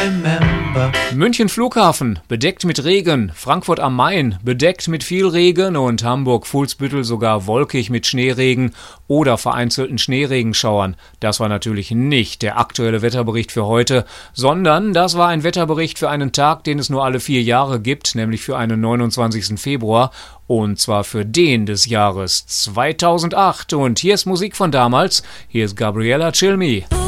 remember. München Flughafen, bedeckt mit Regen. Frankfurt am Main, bedeckt mit viel Regen. Und Hamburg-Fuhlsbüttel sogar wolkig mit Schneeregen oder vereinzelten Schneeregenschauern. Das war natürlich nicht der aktuelle Wetterbericht für heute, sondern das war ein Wetterbericht für einen Tag, den es nur alle 4 Jahre gibt, nämlich für einen 29. Februar. Und zwar für den des Jahres 2008. Und hier ist Musik von damals. Hier ist Gabriella Cilmi.